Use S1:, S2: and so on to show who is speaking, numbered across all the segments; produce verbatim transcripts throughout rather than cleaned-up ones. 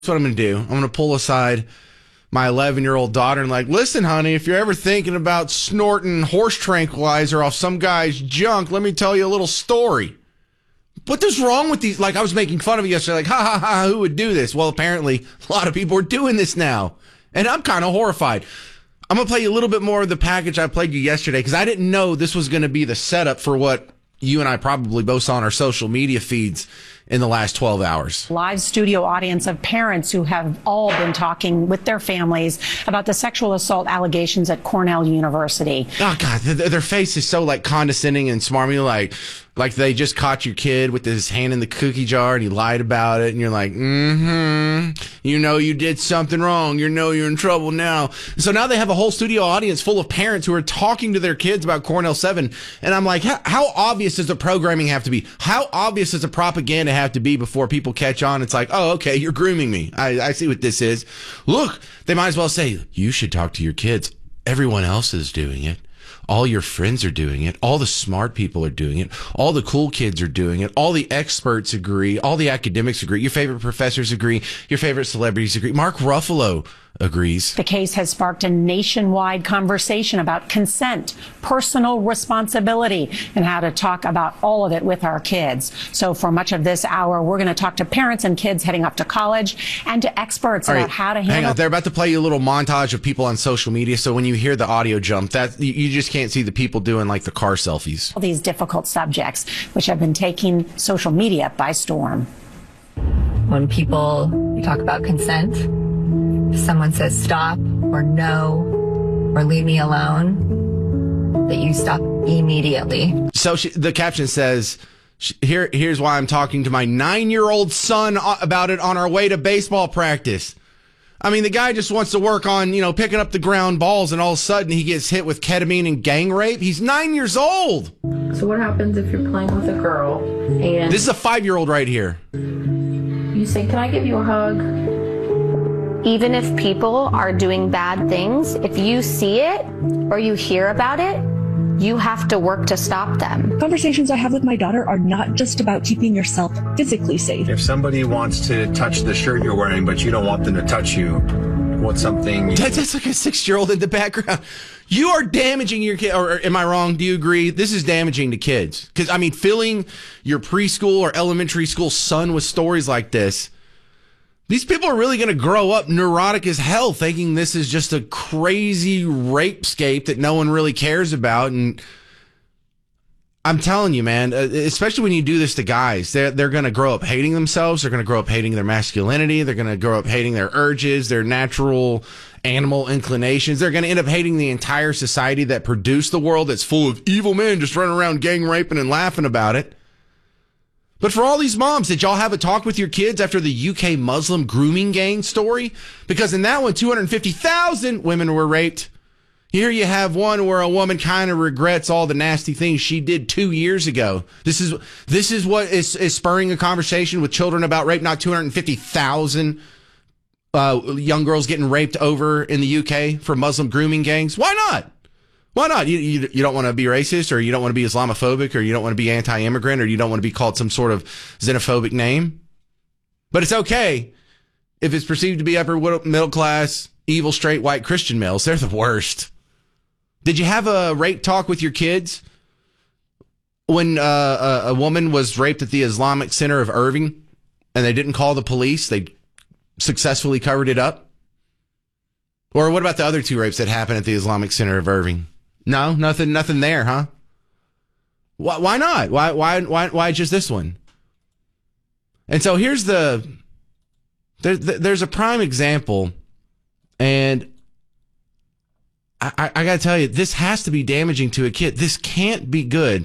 S1: That's what I'm going to do. I'm going to pull aside my eleven-year-old daughter and like, listen, honey, if you're ever thinking about snorting horse tranquilizer off some guy's junk, let me tell you a little story. What is wrong with these? Like, I was making fun of it yesterday, like, ha, ha, ha, who would do this? Well, apparently, a lot of people are doing this now, and I'm kind of horrified. I'm going to play you a little bit more of the package I played you yesterday, because I didn't know this was going to be the setup for what you and I probably both saw on our social media feeds in the last twelve hours.
S2: Live studio audience of parents who have all been talking with their families about the sexual assault allegations at Cornell University.
S1: Oh, God, their, their face is so, like, condescending and smarmy, like, like they just caught your kid with his hand in the cookie jar and he lied about it, and you're like, mm-hmm, you know you did something wrong. You know you're in trouble now. So now they have a whole studio audience full of parents who are talking to their kids about Cornell seven, and I'm like, how, how obvious does the programming have to be? How obvious does the propaganda have to be before people catch on? It's like, oh, okay, you're grooming me. I, I see what this is. Look, they might as well say, you should talk to your kids. Everyone else is doing it. All your friends are doing it. All the smart people are doing it. All the cool kids are doing it. All the experts agree. All the academics agree. Your favorite professors agree. Your favorite celebrities agree. Mark Ruffalo agrees.
S2: The case has sparked a nationwide conversation about consent, personal responsibility, and how to talk about all of it with our kids. So for much of this hour, we're going to talk to parents and kids heading up to college and to experts
S1: all
S2: about
S1: right,
S2: how to
S1: handle. Hang on.
S2: handle.
S1: They're about to play you a little montage of people on social media. So when you hear the audio jump, that you you just can't see the people doing like the car selfies.
S2: All these difficult subjects, which have been taking social media by storm.
S3: When people you talk about consent, if someone says stop or no or leave me alone, that you stop immediately.
S1: So she, the caption says, "Here, here's why I'm talking to my nine-year-old son about it on our way to baseball practice." I mean, the guy just wants to work on, you know, picking up the ground balls, and all of a sudden he gets hit with ketamine and gang rape. He's nine years old.
S4: So what happens if you're playing with a girl and
S1: this is a five-year-old right here.
S4: You say, "Can I give you a hug?"
S5: Even if people are doing bad things, if you see it or you hear about it, you have to work to stop them.
S6: Conversations I have with my daughter are not just about keeping yourself physically safe.
S7: If somebody wants to touch the shirt you're wearing, but you don't want them to touch you, what's something... You-
S1: that, that's like a six-year-old in the background. You are damaging your kid, or, or am I wrong? Do you agree? This is damaging to kids. Because, I mean, filling your preschool or elementary school son with stories like this, these people are really going to grow up neurotic as hell, thinking this is just a crazy rapescape that no one really cares about. And I'm telling you, man, especially when you do this to guys, they're, they're going to grow up hating themselves. They're going to grow up hating their masculinity. They're going to grow up hating their urges, their natural animal inclinations. They're going to end up hating the entire society that produced the world that's full of evil men just running around gang raping and laughing about it. But for all these moms, did y'all have a talk with your kids after the U K Muslim grooming gang story? Because in that one, two hundred fifty thousand women were raped. Here you have one where a woman kind of regrets all the nasty things she did two years ago. This is this is what is, is spurring a conversation with children about rape, not two hundred fifty thousand uh, young girls getting raped over in the U K for Muslim grooming gangs. Why not? Why not? You, you you don't want to be racist, or you don't want to be Islamophobic, or you don't want to be anti-immigrant, or you don't want to be called some sort of xenophobic name. But it's okay if it's perceived to be upper middle class, evil, straight, white Christian males. They're the worst. Did you have a rape talk with your kids when uh, a, a woman was raped at the Islamic Center of Irving and they didn't call the police? They successfully covered it up? Or what about the other two rapes that happened at the Islamic Center of Irving? No, nothing, nothing there, huh? Why, why not? Why, why, why, why just this one? And so here's the, there, there's a prime example, and I, I, I got to tell you, this has to be damaging to a kid. This can't be good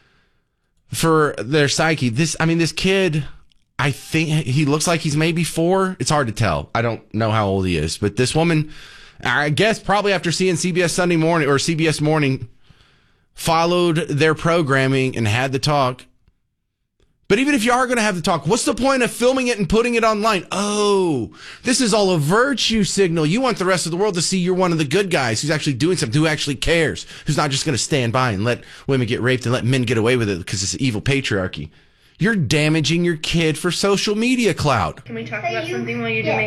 S1: for their psyche. This, I mean, this kid, I think he looks like he's maybe four. It's hard to tell. I don't know how old he is, but this woman, I guess probably after seeing C B S Sunday Morning or C B S Morning, followed their programming and had the talk. But even if you are going to have the talk, what's the point of filming it and putting it online? Oh, this is all a virtue signal. You want the rest of the world to see you're one of the good guys who's actually doing something, who actually cares, who's not just going to stand by and let women get raped and let men get away with it because it's evil patriarchy. You're damaging your kid for social media clout.
S4: Can we talk about something while you're doing